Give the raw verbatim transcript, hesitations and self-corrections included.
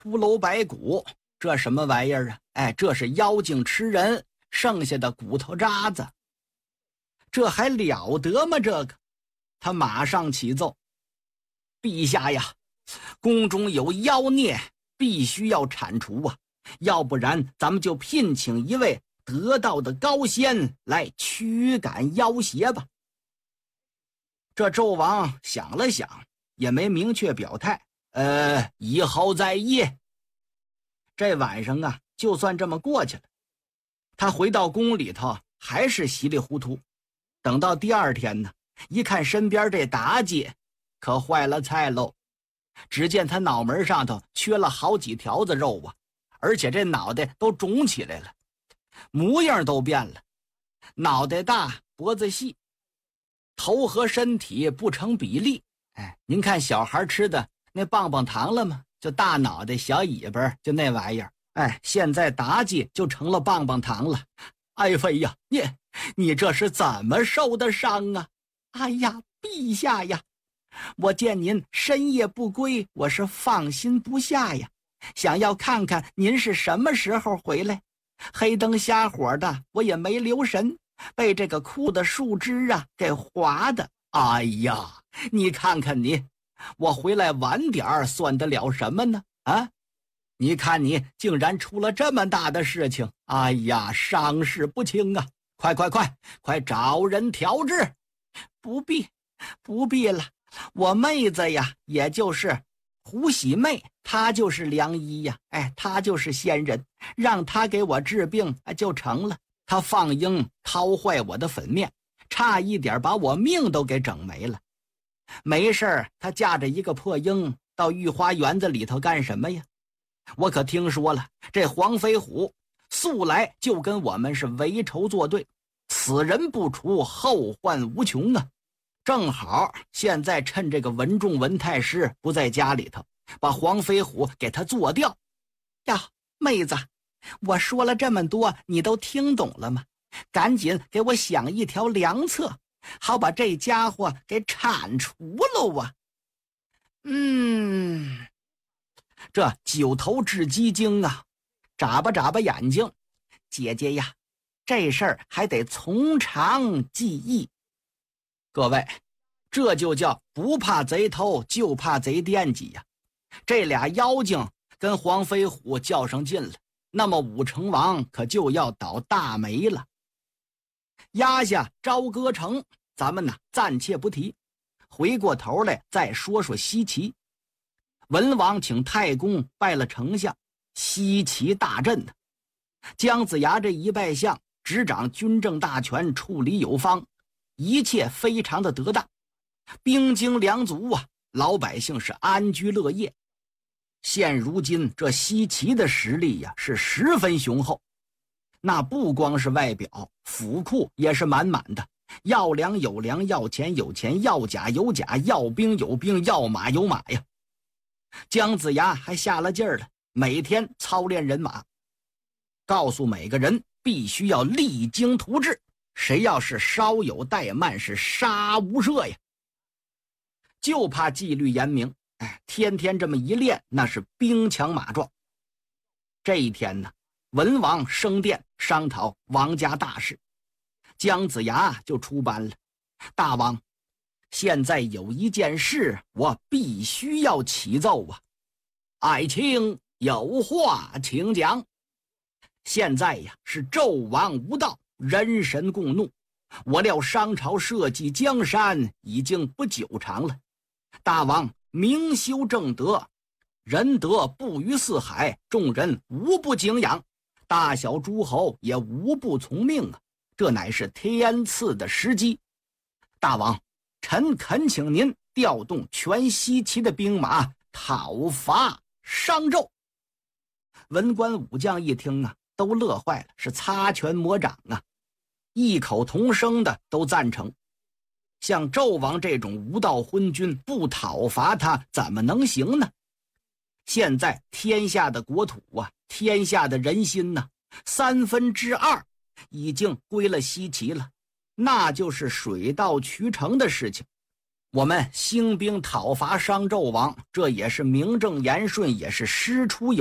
骷髅白骨，这什么玩意儿啊？哎，这是妖精吃人剩下的骨头渣子，这还了得吗？这个，他马上启奏：陛下呀，宫中有妖孽，必须要铲除啊，要不然咱们就聘请一位得道的高仙来驱赶妖邪吧。这纣王想了想，也没明确表态，呃，以后再议。这晚上啊，就算这么过去了。他回到宫里头，还是稀里糊涂。等到第二天呢，一看身边这妲己，可坏了菜喽。只见他脑门上头缺了好几条子肉啊，而且这脑袋都肿起来了，模样都变了，脑袋大，脖子细，头和身体不成比例。哎，您看小孩吃的那棒棒糖了吗？就大脑袋小尾巴，就那玩意儿。哎，现在妲己就成了棒棒糖了。爱妃呀，你你这是怎么受的伤啊？哎呀，陛下呀，我见您深夜不归，我是放心不下呀，想要看看您是什么时候回来。黑灯瞎火的，我也没留神，被这个枯的树枝啊给划的。哎呀，你看看你，我回来晚点儿算得了什么呢？啊，你看你竟然出了这么大的事情，哎呀，伤势不轻啊！快快快快找人调治。不必不必了，我妹子呀，也就是胡喜妹，她就是良医呀，哎，她就是仙人，让她给我治病就成了。她放鹰掏坏我的粉面，差一点把我命都给整没了。没事儿，她驾着一个破鹰到御花园子里头干什么呀？我可听说了，这黄飞虎素来就跟我们是为仇作对，此人不除，后患无穷啊！正好现在趁这个文仲文太师不在家里头，把黄飞虎给他做掉。呀，妹子，我说了这么多，你都听懂了吗？赶紧给我想一条良策，好把这家伙给铲除了啊！嗯，这九头雉鸡精啊，眨巴眨巴眼睛，姐姐呀，这事儿还得从长计议。各位，这就叫不怕贼偷，就怕贼惦记呀。这俩妖精跟黄飞虎较上劲了，那么武成王可就要倒大霉了。压下朝歌城，咱们呢暂且不提，回过头来再说说西岐。文王请太公拜了丞相，西岐大震呢。姜子牙这一拜相，执掌军政大权，处理有方，一切非常的得当，兵精粮足啊，老百姓是安居乐业。现如今这西岐的实力呀，是十分雄厚，那不光是外表，府库也是满满的，要粮有粮，要钱有钱，要甲有甲，要兵有兵，要马有马呀。姜子牙还下了劲儿了，每天操练人马，告诉每个人必须要励精图治，谁要是稍有怠慢，是杀无赦呀。就怕纪律严明，哎，天天这么一练，那是兵强马壮。这一天呢，文王升殿商讨王家大事，姜子牙就出班了。大王，现在有一件事我必须要启奏啊。爱卿有话请讲。现在呀是纣王无道，人神共怒，我料商朝社稷江山已经不久长了。大王明修正德，仁德布于四海，众人无不敬仰，大小诸侯也无不从命啊，这乃是天赐的时机。大王，臣恳请您调动全西岐的兵马讨伐商纣。文官武将一听啊，都乐坏了，是擦拳抹掌啊，异口同声的都赞成。像纣王这种无道昏君，不讨伐他怎么能行呢？现在天下的国土啊，天下的人心呢、啊，三分之二已经归了西岐了，那就是水到渠成的事情。 我们兴兵讨伐商纣王，这也是名正言顺，也是师出有